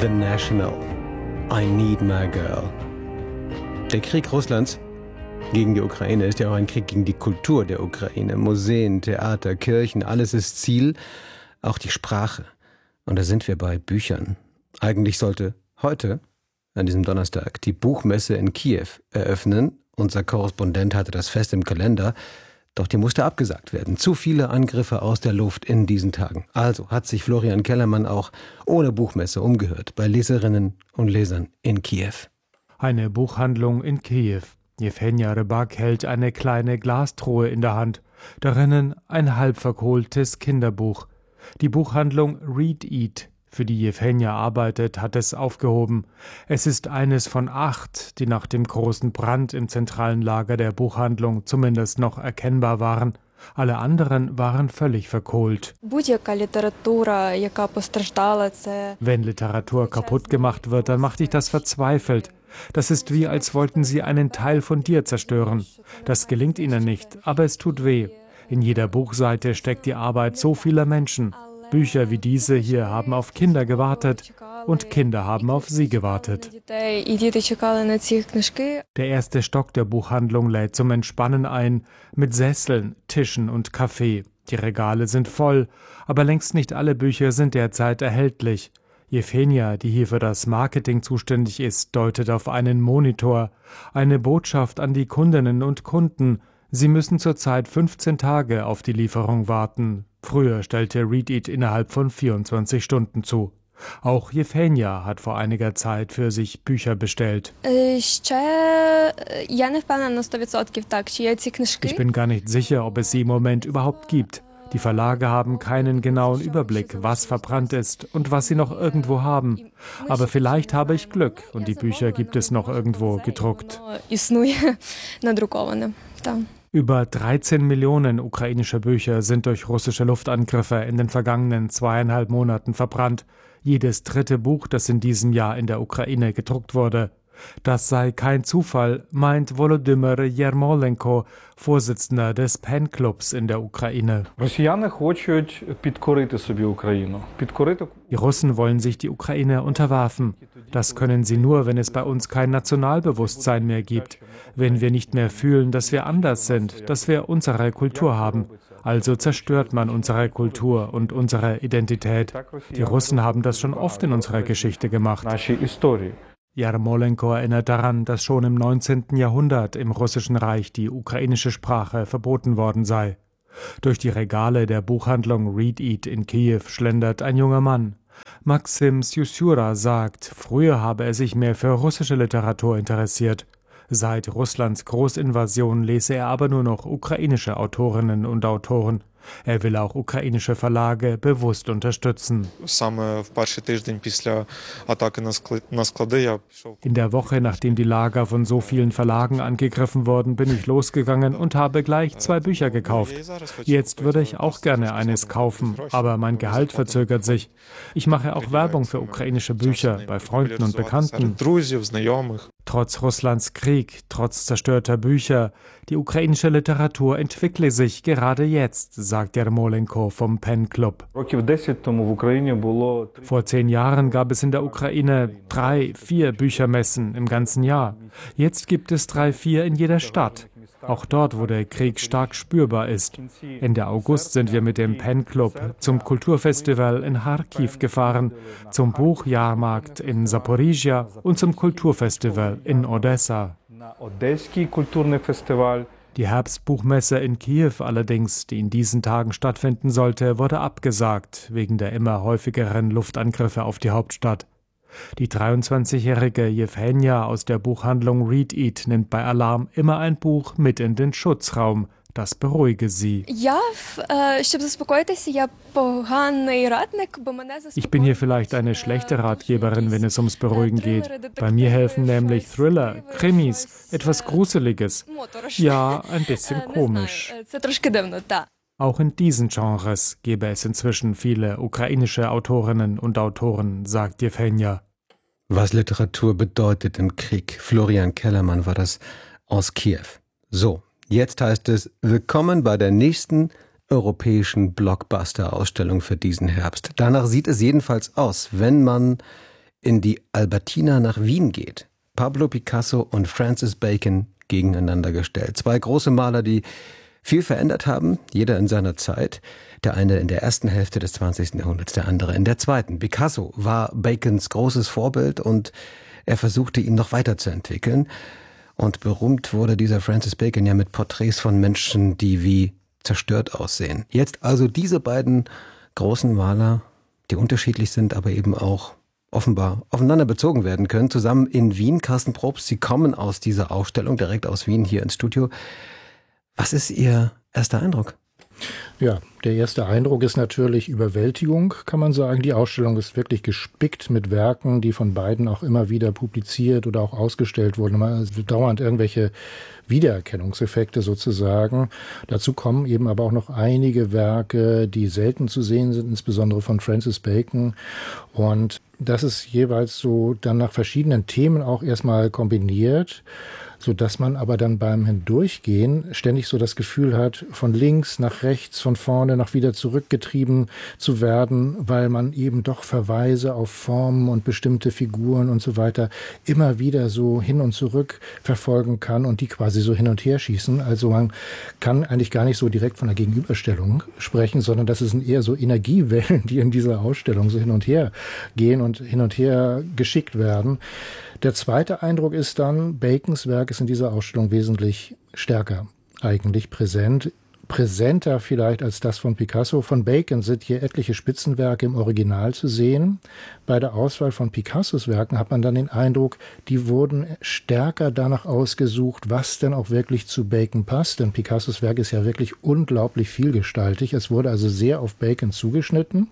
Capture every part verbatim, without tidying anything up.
The National. I Need My Girl. Der Krieg Russlands gegen die Ukraine ist ja auch ein Krieg gegen die Kultur der Ukraine. Museen, Theater, Kirchen, alles ist Ziel, auch die Sprache. Und da sind wir bei Büchern. Eigentlich sollte heute, an diesem Donnerstag, die Buchmesse in Kiew eröffnen. Unser Korrespondent hatte das fest im Kalender, doch die musste abgesagt werden. Zu viele Angriffe aus der Luft in diesen Tagen. Also hat sich Florian Kellermann auch ohne Buchmesse umgehört bei Leserinnen und Lesern in Kiew. Eine Buchhandlung in Kiew. Jewhenja Rybak hält eine kleine Glastruhe in der Hand. Darinnen ein halb verkohltes Kinderbuch. Die Buchhandlung Read Eat, für die Jewhenja arbeitet, hat es aufgehoben. Es ist eines von acht, die nach dem großen Brand im zentralen Lager der Buchhandlung zumindest noch erkennbar waren. Alle anderen waren völlig verkohlt. Wenn Literatur kaputt gemacht wird, dann macht dich das verzweifelt. Das ist wie, als wollten sie einen Teil von dir zerstören. Das gelingt ihnen nicht, aber es tut weh. In jeder Buchseite steckt die Arbeit so vieler Menschen. Bücher wie diese hier haben auf Kinder gewartet und Kinder haben auf sie gewartet. Der erste Stock der Buchhandlung lädt zum Entspannen ein, mit Sesseln, Tischen und Kaffee. Die Regale sind voll, aber längst nicht alle Bücher sind derzeit erhältlich. Jewhenja, die hier für das Marketing zuständig ist, deutet auf einen Monitor. Eine Botschaft an die Kundinnen und Kunden. Sie müssen zurzeit fünfzehn Tage auf die Lieferung warten. Früher stellte Read Eat innerhalb von vierundzwanzig Stunden zu. Auch Jewhenja hat vor einiger Zeit für sich Bücher bestellt. Ich bin gar nicht sicher, ob es sie im Moment überhaupt gibt. Die Verlage haben keinen genauen Überblick, was verbrannt ist und was sie noch irgendwo haben. Aber vielleicht habe ich Glück und die Bücher gibt es noch irgendwo gedruckt. Über dreizehn Millionen ukrainischer Bücher sind durch russische Luftangriffe in den vergangenen zweieinhalb Monaten verbrannt. Jedes dritte Buch, das in diesem Jahr in der Ukraine gedruckt wurde. Das sei kein Zufall, meint Volodymyr Jermolenko, Vorsitzender des PEN-Clubs in der Ukraine. Die Russen wollen sich die Ukraine unterwerfen. Das können sie nur, wenn es bei uns kein Nationalbewusstsein mehr gibt, wenn wir nicht mehr fühlen, dass wir anders sind, dass wir unsere Kultur haben. Also zerstört man unsere Kultur und unsere Identität. Die Russen haben das schon oft in unserer Geschichte gemacht. Jermolenko erinnert daran, dass schon im neunzehnten Jahrhundert im Russischen Reich die ukrainische Sprache verboten worden sei. Durch die Regale der Buchhandlung Read Eat in Kiew schlendert ein junger Mann. Maxim Syusura sagt, früher habe er sich mehr für russische Literatur interessiert. Seit Russlands Großinvasion lese er aber nur noch ukrainische Autorinnen und Autoren. Er will auch ukrainische Verlage bewusst unterstützen. In der Woche, nachdem die Lager von so vielen Verlagen angegriffen wurden, bin ich losgegangen und habe gleich zwei Bücher gekauft. Jetzt würde ich auch gerne eines kaufen, aber mein Gehalt verzögert sich. Ich mache auch Werbung für ukrainische Bücher bei Freunden und Bekannten. Trotz Russlands Krieg, trotz zerstörter Bücher, die ukrainische Literatur entwickle sich gerade jetzt, sagt Jermolenko vom PEN-Club. Vor zehn Jahren gab es in der Ukraine drei, vier Büchermessen im ganzen Jahr. Jetzt gibt es drei, vier in jeder Stadt. Auch dort, wo der Krieg stark spürbar ist. Ende August sind wir mit dem PEN-Club zum Kulturfestival in Charkiw gefahren, zum Buchjahrmarkt in Saporizhia und zum Kulturfestival in Odessa. Die Herbstbuchmesse in Kiew allerdings, die in diesen Tagen stattfinden sollte, wurde abgesagt, wegen der immer häufigeren Luftangriffe auf die Hauptstadt. Die dreiundzwanzigjährige Jewhenja aus der Buchhandlung Read Eat nimmt bei Alarm immer ein Buch mit in den Schutzraum. Das beruhige sie. Ich bin hier vielleicht eine schlechte Ratgeberin, wenn es ums Beruhigen geht. Bei mir helfen nämlich Thriller, Krimis, etwas Gruseliges. Ja, ein bisschen komisch. Auch in diesen Genres gäbe es inzwischen viele ukrainische Autorinnen und Autoren, sagt Jewhenja. Was Literatur bedeutet im Krieg. Florian Kellermann war das aus Kiew. So, jetzt heißt es, willkommen bei der nächsten europäischen Blockbuster-Ausstellung für diesen Herbst. Danach sieht es jedenfalls aus, wenn man in die Albertina nach Wien geht. Pablo Picasso und Francis Bacon gegeneinander gestellt. Zwei große Maler, die viel verändert haben, jeder in seiner Zeit. Der eine in der ersten Hälfte des zwanzigsten Jahrhunderts, der andere in der zweiten. Picasso war Bacons großes Vorbild und er versuchte, ihn noch weiterzuentwickeln. Und berühmt wurde dieser Francis Bacon ja mit Porträts von Menschen, die wie zerstört aussehen. Jetzt also diese beiden großen Maler, die unterschiedlich sind, aber eben auch offenbar aufeinander bezogen werden können, zusammen in Wien. Carsten Probst, Sie kommen aus dieser Ausstellung direkt aus Wien hier ins Studio. Was ist Ihr erster Eindruck? Ja, der erste Eindruck ist natürlich Überwältigung, kann man sagen. Die Ausstellung ist wirklich gespickt mit Werken, die von beiden auch immer wieder publiziert oder auch ausgestellt wurden. Es sind dauernd irgendwelche Wiedererkennungseffekte sozusagen. Dazu kommen eben aber auch noch einige Werke, die selten zu sehen sind, insbesondere von Francis Bacon. Und das ist jeweils so dann nach verschiedenen Themen auch erstmal kombiniert, so dass man aber dann beim Hindurchgehen ständig so das Gefühl hat, von links nach rechts, von vorne nach wieder zurückgetrieben zu werden, weil man eben doch Verweise auf Formen und bestimmte Figuren und so weiter immer wieder so hin und zurück verfolgen kann und die quasi so hin und her schießen. Also man kann eigentlich gar nicht so direkt von einer Gegenüberstellung sprechen, sondern das sind eher so Energiewellen, die in dieser Ausstellung so hin und her gehen und hin und her geschickt werden. Der zweite Eindruck ist dann, Bacons Werk ist in dieser Ausstellung wesentlich stärker eigentlich präsent. Präsenter vielleicht als das von Picasso. Von Bacon sind hier etliche Spitzenwerke im Original zu sehen. Bei der Auswahl von Picassos Werken hat man dann den Eindruck, die wurden stärker danach ausgesucht, was denn auch wirklich zu Bacon passt. Denn Picassos Werk ist ja wirklich unglaublich vielgestaltig. Es wurde also sehr auf Bacon zugeschnitten.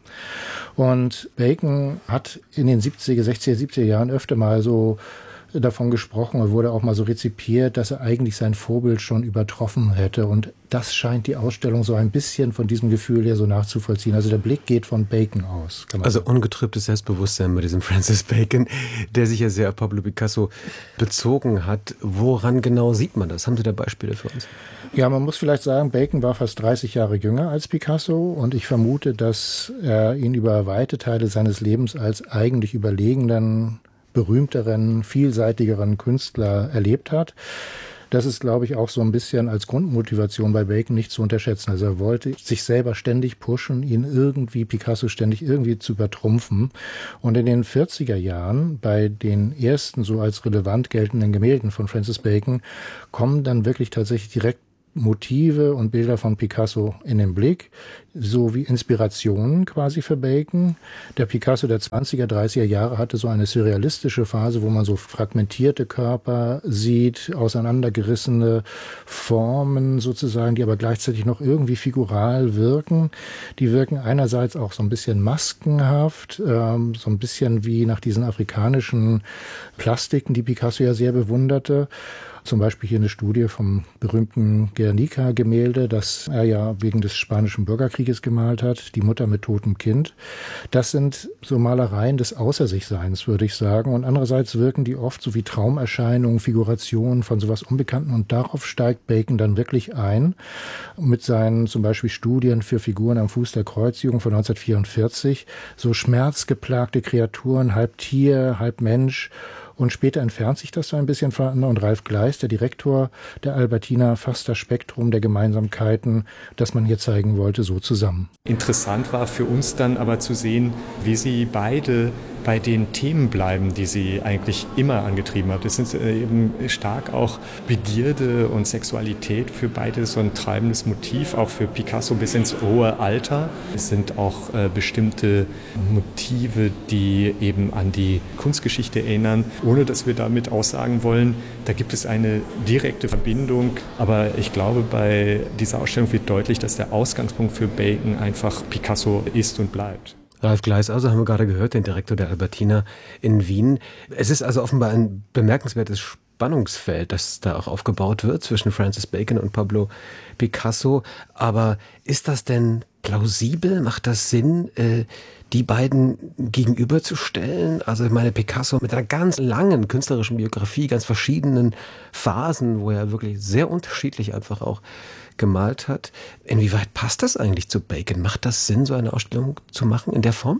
Und Bacon hat in den siebziger, sechziger, siebziger Jahren öfter mal so davon gesprochen und wurde auch mal so rezipiert, dass er eigentlich sein Vorbild schon übertroffen hätte. Und das scheint die Ausstellung so ein bisschen von diesem Gefühl her so nachzuvollziehen. Also der Blick geht von Bacon aus. Kann man also sagen. Ungetrübtes Selbstbewusstsein bei diesem Francis Bacon, der sich ja sehr auf Pablo Picasso bezogen hat. Woran genau sieht man das? Haben Sie da Beispiele für uns? Ja, man muss vielleicht sagen, Bacon war fast dreißig Jahre jünger als Picasso und ich vermute, dass er ihn über weite Teile seines Lebens als eigentlich überlegenen, berühmteren, vielseitigeren Künstler erlebt hat. Das ist, glaube ich, auch so ein bisschen als Grundmotivation bei Bacon nicht zu unterschätzen. Also er wollte sich selber ständig pushen, ihn irgendwie, Picasso ständig irgendwie zu übertrumpfen. Und in den vierziger Jahren, bei den ersten so als relevant geltenden Gemälden von Francis Bacon, kommen dann wirklich tatsächlich direkt Motive und Bilder von Picasso in den Blick, so wie Inspirationen quasi für Bacon. Der Picasso der zwanziger, dreißiger Jahre hatte so eine surrealistische Phase, wo man so fragmentierte Körper sieht, auseinandergerissene Formen sozusagen, die aber gleichzeitig noch irgendwie figural wirken. Die wirken einerseits auch so ein bisschen maskenhaft, ähm, so ein bisschen wie nach diesen afrikanischen Plastiken, die Picasso ja sehr bewunderte. Zum Beispiel hier eine Studie vom berühmten Guernica-Gemälde, das er ja wegen des Spanischen Bürgerkrieges gemalt hat, die Mutter mit totem Kind. Das sind so Malereien des Außer-sich-Seins, würde ich sagen. Und andererseits wirken die oft so wie Traumerscheinungen, Figurationen von sowas Unbekannten. Und darauf steigt Bacon dann wirklich ein mit seinen zum Beispiel Studien für Figuren am Fuß der Kreuzigung von neunzehnhundertvierundvierzig. So schmerzgeplagte Kreaturen, halb Tier, halb Mensch. Und später entfernt sich das so ein bisschen voneinander und Ralf Gleis, der Direktor der Albertina, fasst das Spektrum der Gemeinsamkeiten, das man hier zeigen wollte, so zusammen. Interessant war für uns dann aber zu sehen, wie sie beide bei den Themen bleiben, die sie eigentlich immer angetrieben haben. Das sind eben stark auch Begierde und Sexualität für beide so ein treibendes Motiv, auch für Picasso bis ins hohe Alter. Es sind auch äh, bestimmte Motive, die eben an die Kunstgeschichte erinnern, ohne dass wir damit aussagen wollen, da gibt es eine direkte Verbindung. Aber ich glaube, bei dieser Ausstellung wird deutlich, dass der Ausgangspunkt für Bacon einfach Picasso ist und bleibt. Ralf Gleis, also haben wir gerade gehört, den Direktor der Albertina in Wien. Es ist also offenbar ein bemerkenswertes Spannungsfeld, das da auch aufgebaut wird zwischen Francis Bacon und Pablo Picasso. Aber ist das denn plausibel? Macht das Sinn, die beiden gegenüberzustellen? Also ich meine, Picasso mit einer ganz langen künstlerischen Biografie, ganz verschiedenen Phasen, wo er wirklich sehr unterschiedlich einfach auch gemalt hat. Inwieweit passt das eigentlich zu Bacon? Macht das Sinn, so eine Ausstellung zu machen in der Form?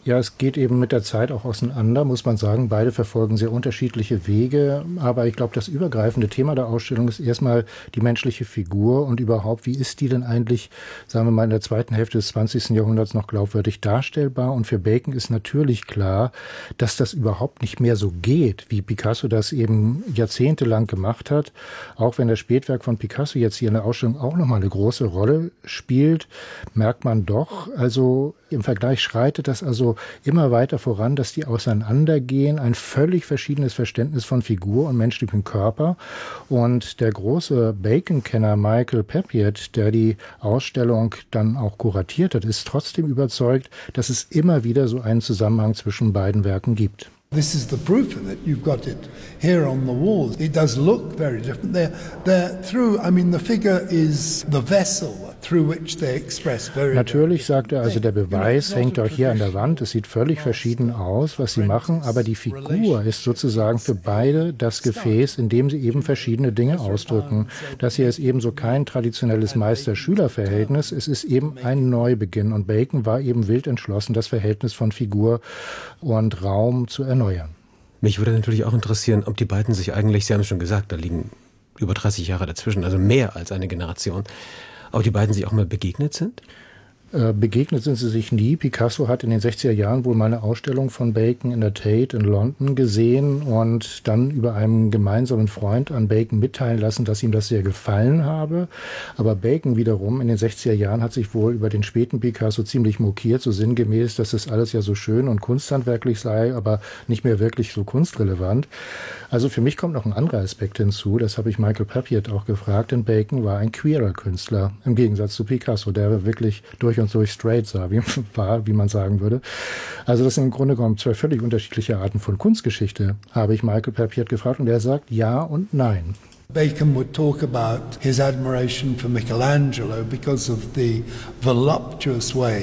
Ja, es geht eben mit der Zeit auch auseinander, muss man sagen. Beide verfolgen sehr unterschiedliche Wege. Aber ich glaube, das übergreifende Thema der Ausstellung ist erstmal die menschliche Figur und überhaupt, wie ist die denn eigentlich, sagen wir mal, in der zweiten Hälfte des zwanzigsten Jahrhunderts noch glaubwürdig darstellbar? Und für Bacon ist natürlich klar, dass das überhaupt nicht mehr so geht, wie Picasso das eben jahrzehntelang gemacht hat. Auch wenn das Spätwerk von Picasso jetzt hier in der Ausstellung auch nochmal eine große Rolle spielt, merkt man doch, also im Vergleich schreitet das also immer weiter voran, dass die auseinandergehen, ein völlig verschiedenes Verständnis von Figur und menschlichem Körper. Und der große Bacon-Kenner Michael Papiet, der die Ausstellung dann auch kuratiert hat, ist trotzdem überzeugt, dass es immer wieder so einen Zusammenhang zwischen beiden Werken gibt. This is the proof of it. You've got it here on the walls. It does look very different. They're, they're through, I mean, the figure is the vessel through which they express very. Natürlich, sagt er, also der Beweis hängt auch hier an der Wand. Es sieht völlig verschieden aus, was sie machen, aber die Figur ist sozusagen für beide das Gefäß, in dem sie eben verschiedene Dinge ausdrücken. Das hier ist ebenso kein traditionelles Meister-Schüler-Verhältnis, es ist eben ein Neubeginn und Bacon war eben wild entschlossen, das Verhältnis von Figur und Raum zu erneuern. Mich würde natürlich auch interessieren, ob die beiden sich eigentlich, Sie haben es schon gesagt, da liegen über dreißig Jahre dazwischen, also mehr als eine Generation, ob die beiden sich auch mal begegnet sind? Begegnet sind sie sich nie. Picasso hat in den sechziger Jahren wohl mal eine Ausstellung von Bacon in der Tate in London gesehen und dann über einen gemeinsamen Freund an Bacon mitteilen lassen, dass ihm das sehr gefallen habe. Aber Bacon wiederum in den sechziger Jahren hat sich wohl über den späten Picasso ziemlich mokiert, so sinngemäß, dass das alles ja so schön und kunsthandwerklich sei, aber nicht mehr wirklich so kunstrelevant. Also für mich kommt noch ein anderer Aspekt hinzu, das habe ich Michael Papiet auch gefragt, denn Bacon war ein queerer Künstler, im Gegensatz zu Picasso, der wirklich durch und durch straight sah, wie, war, wie man sagen würde. Also das sind im Grunde genommen zwei völlig unterschiedliche Arten von Kunstgeschichte, habe ich Michael Papiet gefragt und er sagt ja und nein. Bacon would talk about his admiration for Michelangelo because of the voluptuous way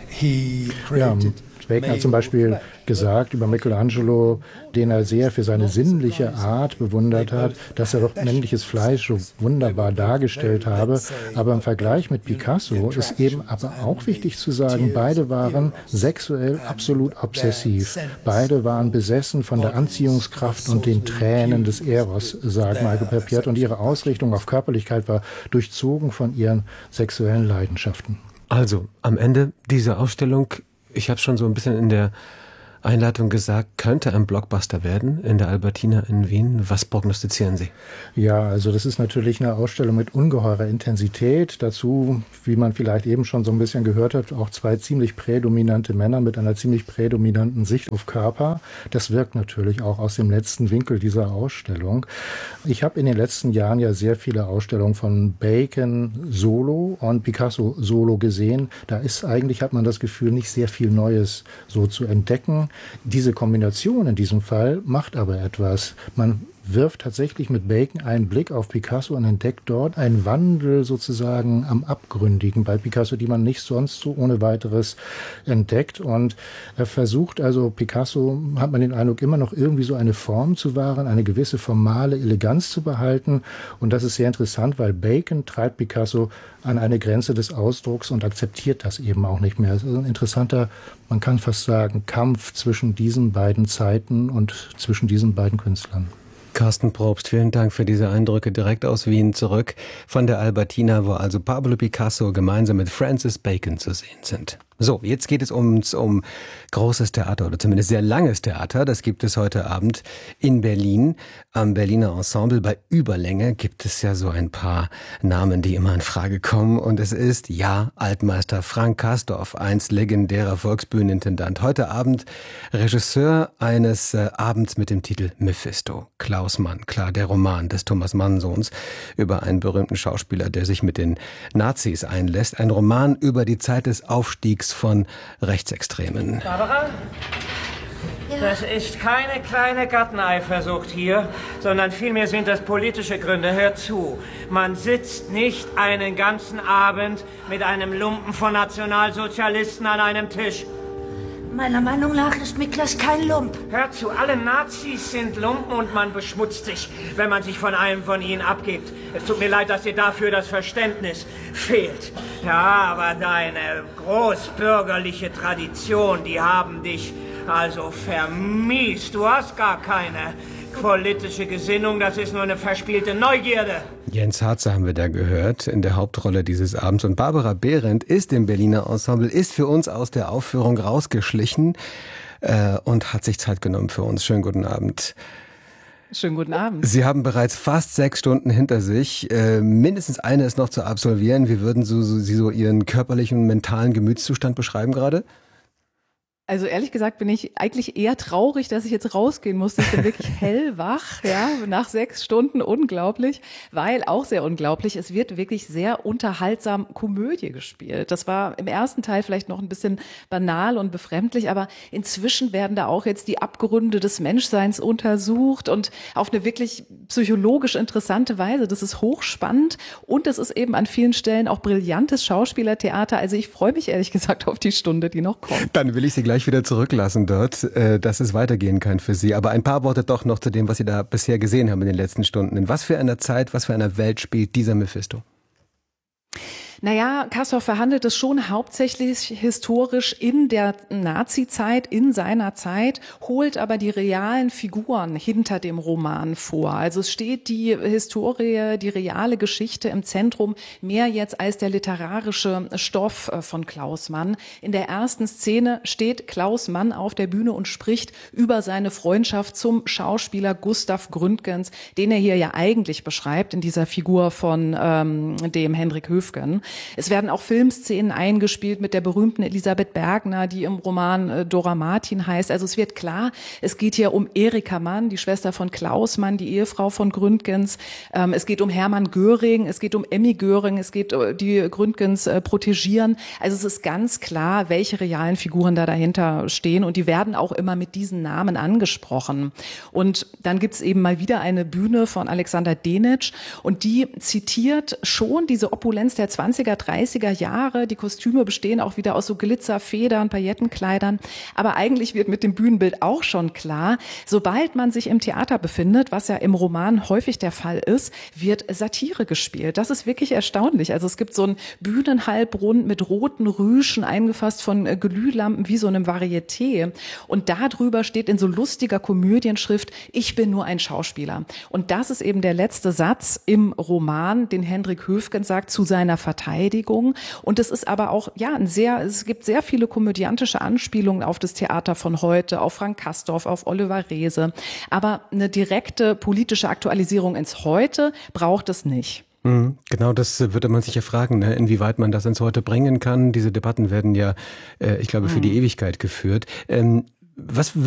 he created. Ja, Bacon hat zum Beispiel gesagt über Michelangelo, den er sehr für seine sinnliche Art bewundert hat, dass er doch männliches Fleisch so wunderbar dargestellt habe. Aber im Vergleich mit Picasso ist eben aber auch wichtig zu sagen, beide waren sexuell absolut obsessiv. Beide waren besessen von der Anziehungskraft und den Tränen des Eros, sagt Michael Papiet. Und ihre Ausrichtung auf Körperlichkeit war durchzogen von ihren sexuellen Leidenschaften. Also, am Ende dieser Ausstellung, ich habe schon so ein bisschen in der Einleitung gesagt, könnte ein Blockbuster werden in der Albertina in Wien. Was prognostizieren Sie? Ja, also das ist natürlich eine Ausstellung mit ungeheurer Intensität. Dazu, wie man vielleicht eben schon so ein bisschen gehört hat, auch zwei ziemlich prädominante Männer mit einer ziemlich prädominanten Sicht auf Körper. Das wirkt natürlich auch aus dem letzten Winkel dieser Ausstellung. Ich habe in den letzten Jahren ja sehr viele Ausstellungen von Bacon solo und Picasso solo gesehen. Da ist eigentlich, hat man das Gefühl, nicht sehr viel Neues so zu entdecken. Diese Kombination in diesem Fall macht aber etwas. Man wirft tatsächlich mit Bacon einen Blick auf Picasso und entdeckt dort einen Wandel sozusagen am Abgründigen bei Picasso, die man nicht sonst so ohne weiteres entdeckt. Und er versucht also, Picasso, hat man den Eindruck, immer noch irgendwie so eine Form zu wahren, eine gewisse formale Eleganz zu behalten. Und das ist sehr interessant, weil Bacon treibt Picasso an eine Grenze des Ausdrucks und akzeptiert das eben auch nicht mehr. Es ist ein interessanter, man kann fast sagen, Kampf zwischen diesen beiden Zeiten und zwischen diesen beiden Künstlern. Carsten Probst, vielen Dank für diese Eindrücke direkt aus Wien zurück von der Albertina, wo also Pablo Picasso gemeinsam mit Francis Bacon zu sehen sind. So, jetzt geht es ums, um großes Theater oder zumindest sehr langes Theater. Das gibt es heute Abend in Berlin am Berliner Ensemble. Bei Überlänge gibt es ja so ein paar Namen, die immer in Frage kommen. Und es ist, ja, Altmeister Frank Kastorf, einst legendärer Volksbühnenintendant. Heute Abend Regisseur eines äh, Abends mit dem Titel Mephisto. Klaus Mann, klar, der Roman des Thomas Mann-Sohns über einen berühmten Schauspieler, der sich mit den Nazis einlässt. Ein Roman über die Zeit des Aufstiegs von Rechtsextremen. Barbara? Ja. Das ist keine kleine Garteneifersucht hier, sondern vielmehr sind das politische Gründe. Hör zu, man sitzt nicht einen ganzen Abend mit einem Lumpen von Nationalsozialisten an einem Tisch. Meiner Meinung nach ist Miklas kein Lump. Hör zu, alle Nazis sind Lumpen und man beschmutzt sich, wenn man sich von einem von ihnen abgibt. Es tut mir leid, dass dir dafür das Verständnis fehlt. Ja, aber deine großbürgerliche Tradition, die haben dich also vermiest. Du hast gar keine politische Gesinnung, das ist nur eine verspielte Neugierde. Jens Harzer haben wir da gehört in der Hauptrolle dieses Abends. Und Barbara Behrendt ist im Berliner Ensemble, ist für uns aus der Aufführung rausgeschlichen äh, und hat sich Zeit genommen für uns. Schönen guten Abend. Schönen guten Abend. Sie haben bereits fast sechs Stunden hinter sich. Äh, mindestens eine ist noch zu absolvieren. Wie würden so, so, Sie so Ihren körperlichen und mentalen Gemütszustand beschreiben gerade? Also ehrlich gesagt bin ich eigentlich eher traurig, dass ich jetzt rausgehen musste. Ich bin wirklich hellwach, ja, nach sechs Stunden, unglaublich, weil auch sehr unglaublich, es wird wirklich sehr unterhaltsam Komödie gespielt. Das war im ersten Teil vielleicht noch ein bisschen banal und befremdlich, aber inzwischen werden da auch jetzt die Abgründe des Menschseins untersucht und auf eine wirklich psychologisch interessante Weise. Das ist hochspannend und es ist eben an vielen Stellen auch brillantes Schauspielertheater. Also ich freue mich ehrlich gesagt auf die Stunde, die noch kommt. Dann will ich Sie gleich wieder zurücklassen dort, dass es weitergehen kann für Sie. Aber ein paar Worte doch noch zu dem, was Sie da bisher gesehen haben in den letzten Stunden. In was für einer Zeit, was für einer Welt spielt dieser Mephisto? Naja, Castorf verhandelt es schon hauptsächlich historisch in der Nazi-Zeit, in seiner Zeit, holt aber die realen Figuren hinter dem Roman vor. Also es steht die Historie, die reale Geschichte im Zentrum, mehr jetzt als der literarische Stoff von Klaus Mann. In der ersten Szene steht Klaus Mann auf der Bühne und spricht über seine Freundschaft zum Schauspieler Gustav Gründgens, den er hier ja eigentlich beschreibt in dieser Figur von ähm, dem Hendrik Höfgen. Es werden auch Filmszenen eingespielt mit der berühmten Elisabeth Bergner, die im Roman äh, Dora Martin heißt. Also es wird klar, es geht hier um Erika Mann, die Schwester von Klaus Mann, die Ehefrau von Gründgens. Ähm, es geht um Hermann Göring, es geht um Emmy Göring, es geht uh, die Gründgens äh, protegieren. Also es ist ganz klar, welche realen Figuren da dahinter stehen und die werden auch immer mit diesen Namen angesprochen. Und dann gibt's eben mal wieder eine Bühne von Alexander Denitsch und die zitiert schon diese Opulenz der zwanziger, dreißiger Jahre. Die Kostüme bestehen auch wieder aus so Glitzerfedern, Paillettenkleidern. Aber eigentlich wird mit dem Bühnenbild auch schon klar, sobald man sich im Theater befindet, was ja im Roman häufig der Fall ist, wird Satire gespielt. Das ist wirklich erstaunlich. Also es gibt so einen Bühnenhalbrund mit roten Rüschen eingefasst von Glühlampen wie so einem Varieté. Und darüber steht in so lustiger Komödienschrift, ich bin nur ein Schauspieler. Und das ist eben der letzte Satz im Roman, den Hendrik Höfgen sagt zu seiner Verteidigung. Und es ist aber auch, ja, ein sehr, es gibt sehr viele komödiantische Anspielungen auf das Theater von heute, auf Frank Castorf, auf Oliver Reese. Aber eine direkte politische Aktualisierung ins Heute braucht es nicht. Genau, das würde man sich ja fragen, ne? Inwieweit man das ins Heute bringen kann. Diese Debatten werden ja, äh, ich glaube, für die Ewigkeit geführt. Ähm, was